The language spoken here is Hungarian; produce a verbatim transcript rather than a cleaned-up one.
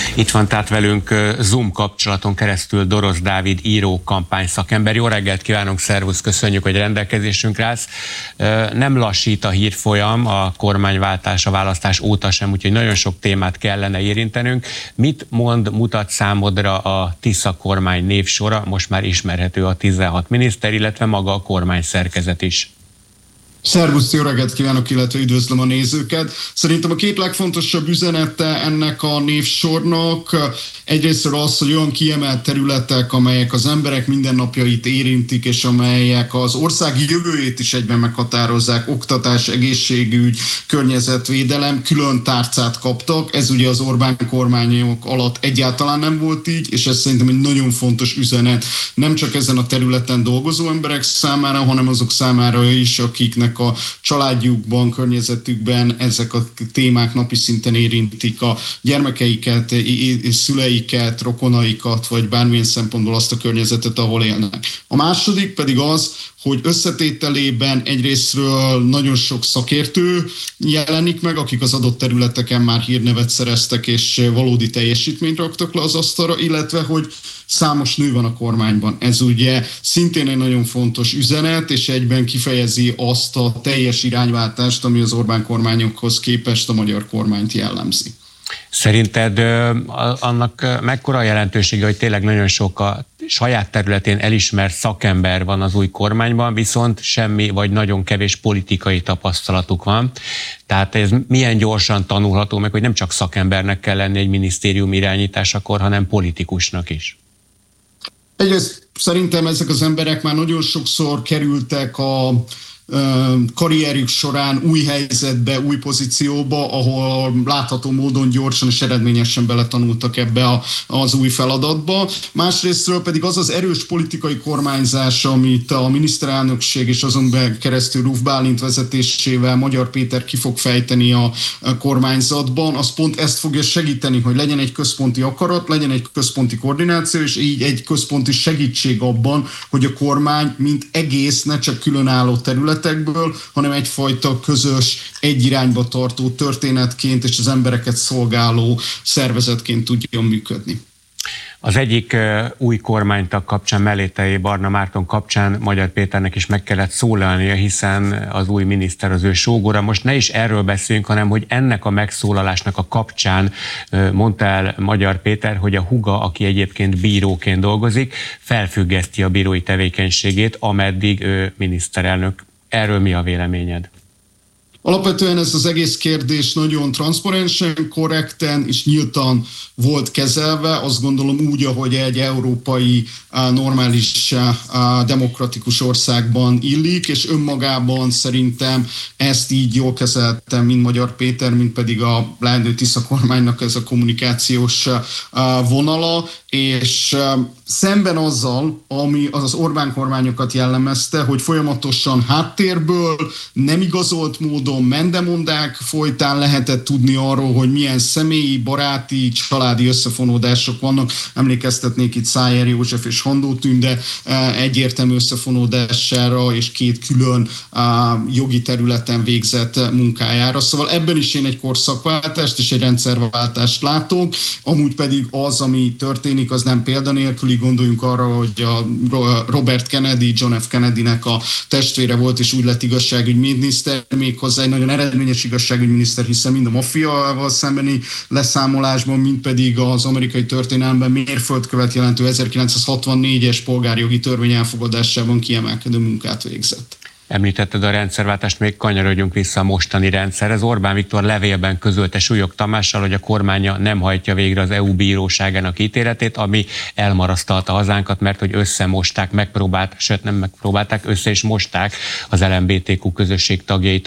Itt van tehát velünk Zoom kapcsolaton keresztül Dorosz Dávid író, kampányszakember. Jó reggelt kívánunk, szervusz, köszönjük, hogy rendelkezésünkre állsz. Nem lassít a hírfolyam, a kormányváltás, a választás óta sem, úgyhogy nagyon sok témát kellene érintenünk. Mit mond, mutat számodra a Tisza kormány névsora? Most már ismerhető a tizenhat miniszter, illetve maga a kormány szerkezet is. Szervusz, jó reggelt kívánok, illetve üdvözlöm a nézőket. Szerintem a két legfontosabb üzenete ennek a névsornak egyrésztről az, hogy olyan kiemelt területek, amelyek az emberek mindennapjait érintik, és amelyek az ország jövőjét is egyben meghatározzák, oktatás, egészségügy, környezetvédelem, külön tárcát kaptak. Ez ugye az Orbán kormányok alatt egyáltalán nem volt így, és ez szerintem egy nagyon fontos üzenet, nem csak ezen a területen dolgozó emberek számára, hanem azok számára is, akiknek a családjukban, környezetükben ezek a témák napi szinten érintik a gyermekeiket, szüleiket, rokonaikat, vagy bármilyen szempontból azt a környezetet, ahol élnek. A második pedig az, hogy összetételében egyrésztről nagyon sok szakértő jelenik meg, akik az adott területeken már hírnevet szereztek és valódi teljesítményt raktak le az asztalra, illetve hogy számos nő van a kormányban. Ez ugye szintén egy nagyon fontos üzenet, és egyben kifejezi azt a teljes irányváltást, ami az Orbán kormányokhoz képest a magyar kormányt jellemzi. Szerinted annak mekkora a jelentősége, hogy tényleg nagyon sok a saját területén elismert szakember van az új kormányban, viszont semmi vagy nagyon kevés politikai tapasztalatuk van. Tehát ez milyen gyorsan tanulható meg, hogy nem csak szakembernek kell lenni egy minisztérium irányításakor, hanem politikusnak is? Egyrészt szerintem ezek az emberek már nagyon sokszor kerültek a karrierjük során új helyzetbe, új pozícióba, ahol látható módon gyorsan és eredményesen beletanultak ebbe a, az új feladatba. Másrésztről pedig az az erős politikai kormányzás, amit a miniszterelnökség és azon keresztül Ruf Bálint vezetésével Magyar Péter ki fog fejteni a kormányzatban, az pont ezt fogja segíteni, hogy legyen egy központi akarat, legyen egy központi koordináció, és így egy központi segítség abban, hogy a kormány mint egész ne csak különálló terület, hanem egyfajta közös, egy irányba tartó történetként és az embereket szolgáló szervezetként tudjon működni. Az egyik új kormánytag kapcsán, Mellétei Barna Márton kapcsán Magyar Péternek is meg kellett szólalnia, hiszen az új miniszter az ő sógora. Most ne is erről beszéljünk, hanem hogy ennek a megszólalásnak a kapcsán mondta el Magyar Péter, hogy a húga, aki egyébként bíróként dolgozik, felfüggeszti a bírói tevékenységét, ameddig ő miniszterelnök. Erről mi a véleményed? Alapvetően ez az egész kérdés nagyon transzparensen, korrekten és nyíltan volt kezelve, azt gondolom úgy, ahogy egy európai, normális, demokratikus országban illik, és önmagában szerintem ezt így jól kezeltem, mind Magyar Péter, mind pedig a leendő Tisza kormánynak ez a kommunikációs vonala, és szemben azzal, ami az, az Orbán kormányokat jellemezte, hogy folyamatosan háttérből, nem igazolt módon, mendemondák folytán lehetett tudni arról, hogy milyen személyi, baráti, családi összefonódások vannak. Emlékeztetnék itt Szájer József és Handó Tünde egyértelmű összefonódására és két külön jogi területen végzett munkájára. Szóval ebben is én egy korszakváltást és egy rendszerváltást látok, amúgy pedig az, ami történik, az nem példanélküli. Gondoljunk arra, hogy a Robert Kennedy, John F. Kennedynek a testvére volt, és úgy lett igazságügyminiszter, méghozzá egy nagyon eredményes igazságügyminiszter, hiszen mind a maffiával szembeni leszámolásban, mind pedig az amerikai történelemben mérföldkövet jelentő ezerkilencszázhatvannégyes polgárjogi törvény elfogadásában kiemelkedő munkát végzett. Említetted a rendszerváltást, még kanyarodjunk vissza a mostani rendszerhez. Orbán Viktor levélben közölte Súlyog Tamással, hogy a kormánya nem hajtja végre az é u bíróságának ítéletét, ami elmarasztalta hazánkat, mert hogy összemosták, megpróbált, sőt nem megpróbálták, össze is mosták az el em bé té kú közösség tagjait